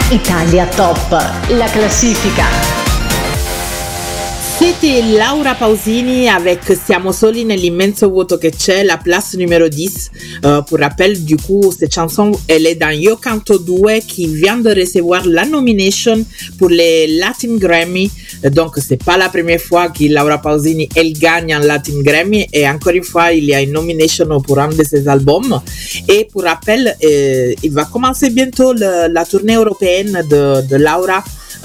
Italia Top, la classifica. C'était Laura Pausini avec Siamo soli nell'immenso vuoto che c'è, la place numéro 10. Pour rappel, du coup, cette chanson, elle est dans Io Canto 2 qui vient de recevoir la nomination pour les Latin Grammy. Donc, c'est pas la première fois que Laura Pausini, elle gagne un Latin Grammy. Et encore une fois, il y a une nomination pour un de ses albums. Et pour rappel, il va commencer bientôt la tournée européenne de Laura.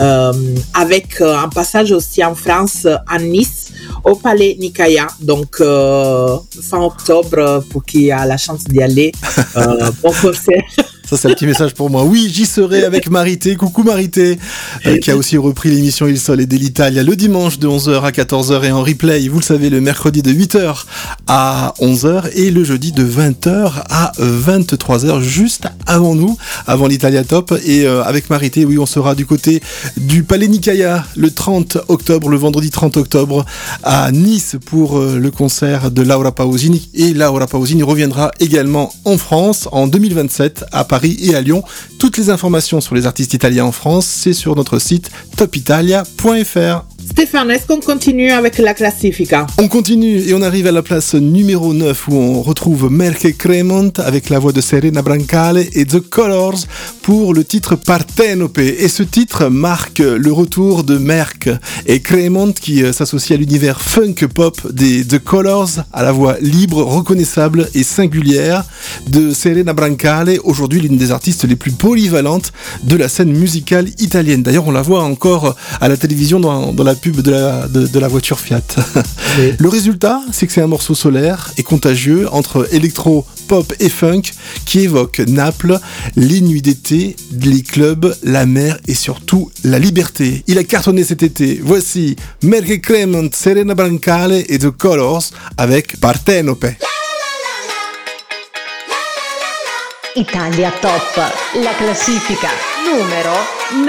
Avec un passage aussi en France, à Nice, au Palais Nicaïa. Donc, fin octobre, pour qui a la chance d'y aller, bon concert. Ça, c'est un petit message pour moi. Oui, j'y serai avec Marité. Coucou Marité, qui a aussi repris l'émission Il Sole et dell'Italia le dimanche de 11h à 14h et en replay, vous le savez, le mercredi de 8h à 11h et le jeudi de 20h à 23h, juste avant nous, avant l'Italia Top. Et avec Marité, oui, on sera du côté du Palais Nicaïa le 30 octobre, le vendredi 30 octobre à Nice pour le concert de Laura Pausini. Et Laura Pausini reviendra également en France en 2027 à Paris et à Lyon. Toutes les informations sur les artistes italiens en France, c'est sur notre site topitalia.fr. Stéphane, est-ce qu'on continue avec la classifica? On continue et on arrive à la place numéro 9 où on retrouve Merck Cremont avec la voix de Serena Brancale et The Colors pour le titre Partenope. Et ce titre marque le retour de Merck et Cremont qui s'associe à l'univers funk pop des The Colors, à la voix libre, reconnaissable et singulière de Serena Brancale, aujourd'hui l'une des artistes les plus polyvalentes de la scène musicale italienne. D'ailleurs, on la voit encore à la télévision dans la pub de la voiture Fiat. Oui. Le résultat, c'est que c'est un morceau solaire et contagieux entre électro, pop et funk qui évoque Naples, les nuits d'été, les clubs, la mer et surtout la liberté. Il a cartonné cet été. Voici Merck Cremont, Serena Brancale et The Colors avec Partenope. Italia Top, la classifica numero